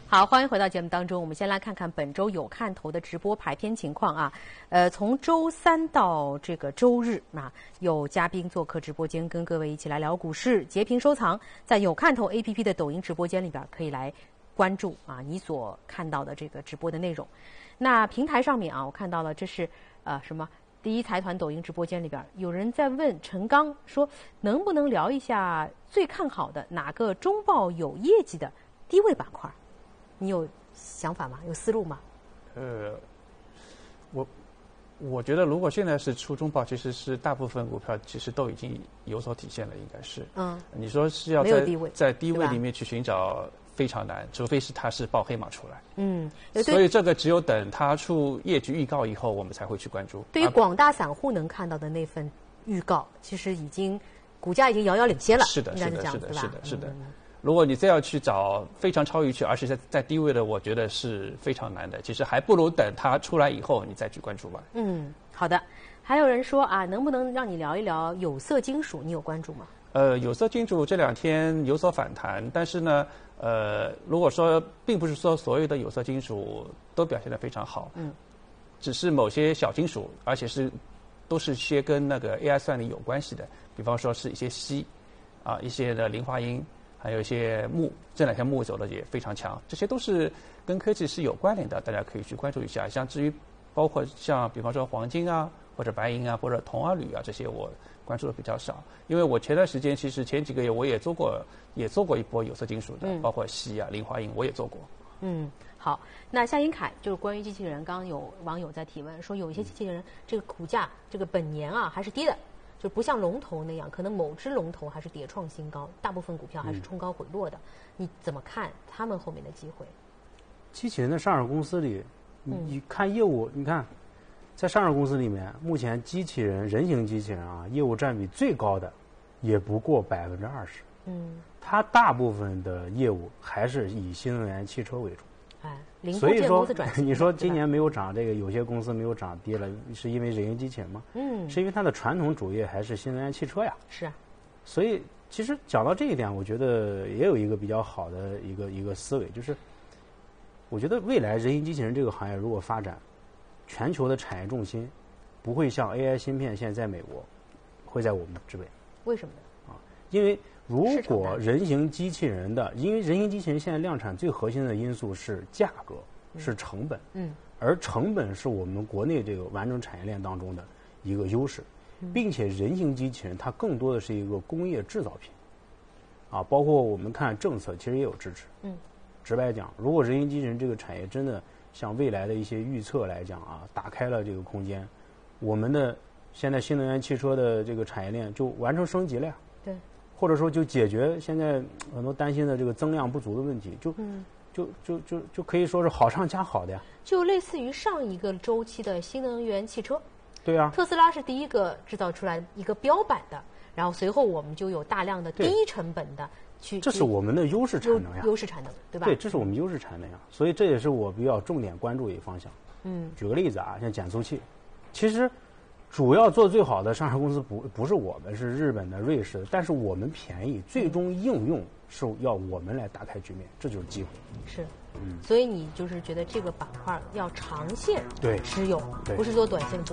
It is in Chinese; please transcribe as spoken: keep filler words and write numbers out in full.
好，欢迎回到节目当中。我们先来看看本周有看头的直播排片情况啊。呃，从周三到这个周日啊，有嘉宾做客直播间，跟各位一起来聊股市。截屏收藏在有看头 A P P 的抖音直播间里边，可以来关注啊你所看到的这个直播的内容。那平台上面啊，我看到了这是呃什么？第一财团抖音直播间里边有人在问陈刚说，能不能聊一下最看好的哪个中报有业绩的低位板块？你有想法吗？有思路吗？ 呃，我我觉得如果现在是出中报，其实是大部分股票其实都已经有所体现了，应该是。嗯。你说是要在低位在低位里面去寻找非常难，除非是它是爆黑马出来。 嗯。 所以这个只有等它出业绩预告以后，我们才会去关注。 对于广大散户能看到的那份预告，其实已经股价已经遥遥领先了。 是的，是的，是的，是的，是的。 嗯如果你再要去找非常超预期，而且在在低位的，我觉得是非常难的。其实还不如等它出来以后，你再去关注吧。 嗯，好的。还有人说啊，能不能让你聊一聊有色金属？你有关注吗？ 呃，有色金属这两天有所反弹，但是呢，呃，如果说并不是说所有的有色金属都表现得非常好，嗯，只是某些小金属，而且是都是些跟那个 A I 算力有关系的，比方说是一些锡啊，一些的磷化铟。还有一些钼，这两天钼走的也非常强，这些都是跟科技是有关联的，大家可以去关注一下。像至于包括像比方说黄金啊，或者白银啊，或者铜啊、铝啊这些，我关注的比较少。因为我前段时间其实前几个月我也做过，也做过一波有色金属的，嗯、包括锡啊、磷化铟我也做过。 嗯，好。那夏英凯就是关于机器人，刚刚有网友在提问说，有一些机器人这个股价这个本年啊还是跌的。就不像龙头那样，可能某只龙头还是跌创新高，大部分股票还是冲高回落的。嗯、你怎么看他们后面的机会？ 机器人的上市公司里，你你看业务，你看，在上市公司里面，目前机器人、人形机器人啊，业务占比最高的，也不过百分之二十。嗯，它大部分的业务还是以新能源汽车为主。 哎，零部件公司转型。 你说今年没有涨，这个有些公司没有涨跌了，是因为人形机器人吗？嗯，是因为它的传统主业还是新能源汽车呀。 是啊， 所以其实讲到这一点，我觉得也有一个比较好的一个一个思维，就是我觉得未来人形机器人这个行业如果发展，全球的产业重心不会像 A I 芯片现在在美国，会在我们之北。 为什么呢？ 啊，因为如果人形机器人的，因为人形机器人现在量产最核心的因素是价格，嗯、是成本，嗯，而成本是我们国内这个完整产业链当中的一个优势，嗯、并且人形机器人它更多的是一个工业制造品，啊，包括我们看政策其实也有支持，嗯，直白讲，如果人形机器人这个产业真的像未来的一些预测来讲啊，打开了这个空间，我们的现在新能源汽车的这个产业链就完成升级了呀。 对。 或者说就解决现在很多担心的这个增量不足的问题，就、嗯、就就就就可以说是好上加好的呀。 就类似于上一个周期的新能源汽车。 对啊。 特斯拉是第一个制造出来一个标版的，然后随后我们就有大量的低成本的去。 这是我们的优势产能呀。 优势产能，对吧？ 对，这是我们优势产能呀。所以这也是我比较重点关注一个方向。嗯。举个例子啊，像减速器，其实。主要做最好的上市公司不不是我们，是日本的、瑞士的，但是我们便宜，最终应用是要我们来打开局面，这就是机会。 是，嗯，所以你就是觉得这个板块要长线对持有，不是做短线的。